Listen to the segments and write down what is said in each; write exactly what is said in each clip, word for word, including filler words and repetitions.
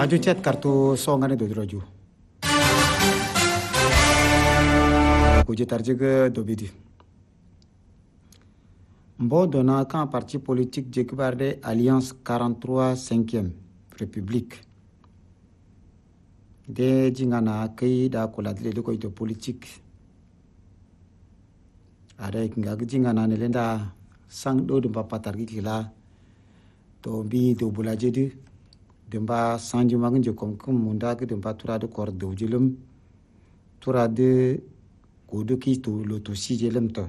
Radio chat kartu songane do droju. Kuje tarjega dobidi. Mbo dona kan parti politique jekbarde Alliance quarante-trois cinquième République. De jingana kai da kuladle de koito politique. Ada kinga jingana nelenda sang do dumpa patargi kila. To bi do bulajedu demba sanju magin je kom kum munda ke demba tura de kor do jelum tura de kodo ki to lo to si jelum to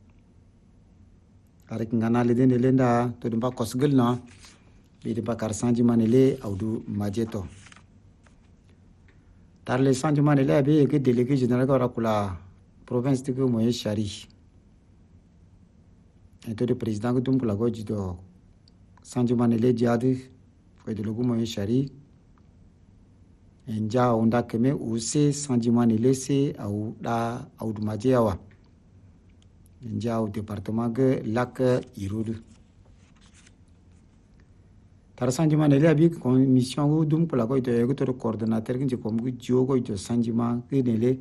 are ngana le den lenda to demba kosgel na bi demba kar sanju manele audu majeto tarle sanju manele be ke délégué général ko rakula province de ko moye shari et to de président ko dum ko la go jido sanju manele jadi foi de logo moye shari enja onda keme use sanju manele se au da au dumaje awa enja au département ge lac irudu tar sanju manele abi commission go dum ko la ko de go to coordinateur ge ko mu jo go to sanju ma ge nele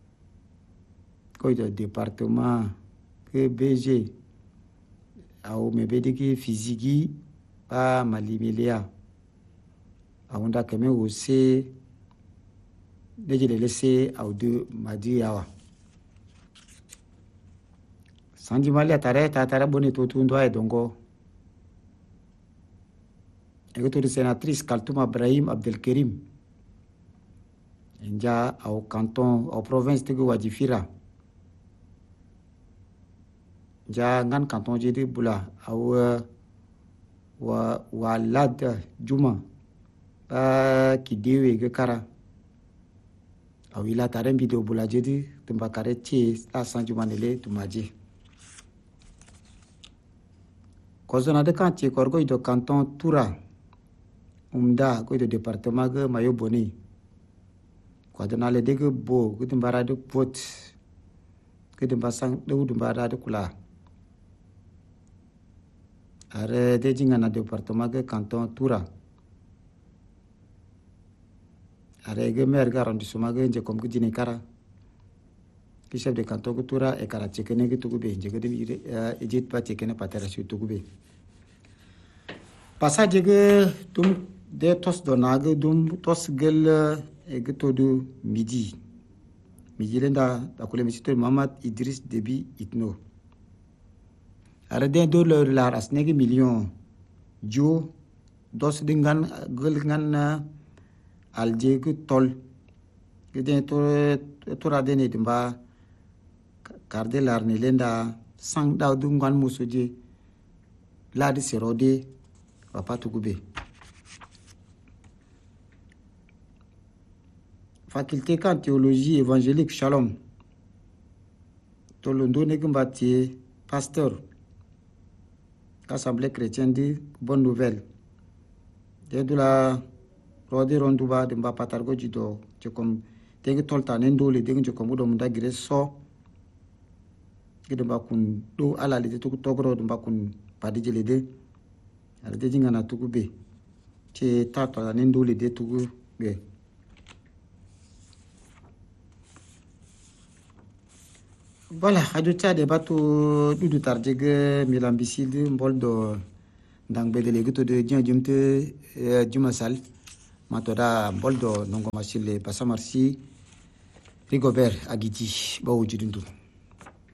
ko de département ke bg au mebediki physique pa malimilia aunda keme ose deje le laisser au de madi yawa sanji mali atare ta tare boni to tu ndo ay dongo e to sénatrice Kaltouma Ibrahim Abdelkerim enja au canton au province de Wadifira ja ngan canton jedi bula au wa walad juma ba kidewe ge kara awila tare video bula jedi tumba kare ti sta sanju manele tumaji kozona de kan ti korgo do canton Toura umda ko do département ge mayo boni ko dona le de ge bo ge tumbara de pot ge tumba sang de tumbara de kula are de jingana département ge canton Toura are ge mer ga arrondissement ge je kom ge jini kara ki chef de canton ge Toura e kara chekene ge tugu be je ge de ejit pa chekene patera su tugu be passage ge tum de tos donage dum tos gel e ge to du midi midi lenda da kule ministre Mamad Idriss Déby Itno are den do le la asnegi million jo dos dingan gel ngan alje ku tol geden to to radene dimba karde larni lenda sang daw dungan musoje la di serode papa tugube faculté kan théologie évangélique Shalom to londo ne gumbati pasteur assemblée chrétienne dit bonne nouvelle de de la rodi ronduba de mba patargo jido je kom tegi tolta nendo le de je kom do munda gire so gide ba kun do ala le to togro do ba kun padije le de ala de jinga na tugu be che tato nendo le de tugu be voilà haju tade batu dudu tarjege milambisil mboldo ndang bedele guto de jin jumte jumasal matoda mboldo nongo masile pasamarsi Rigobert Agiti bawo jidundu